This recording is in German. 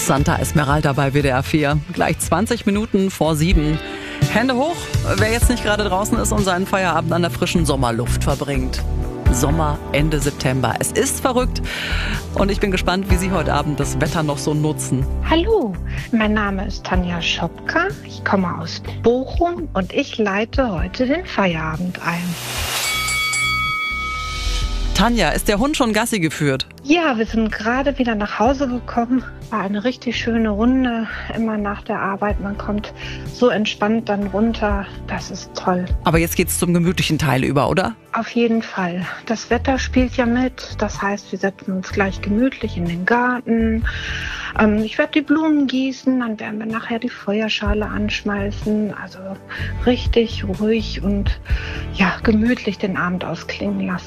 Santa Esmeralda bei WDR 4. Gleich 20 Minuten vor 7. Hände hoch, wer jetzt nicht gerade draußen ist und seinen Feierabend an der frischen Sommerluft verbringt. Sommer, Ende September. Es ist verrückt und ich bin gespannt, wie Sie heute Abend das Wetter noch so nutzen. Hallo, mein Name ist Tanja Schopka, ich komme aus Bochum und ich leite heute den Feierabend ein. Tanja, ist der Hund schon Gassi geführt? Ja, wir sind gerade wieder nach Hause gekommen. War eine richtig schöne Runde, immer nach der Arbeit. Man kommt so entspannt dann runter. Das ist toll. Aber jetzt geht's zum gemütlichen Teil über, oder? Auf jeden Fall. Das Wetter spielt ja mit. Das heißt, wir setzen uns gleich gemütlich in den Garten. Ich werde die Blumen gießen, dann werden wir nachher die Feuerschale anschmeißen. Also richtig ruhig und ja, gemütlich den Abend ausklingen lassen.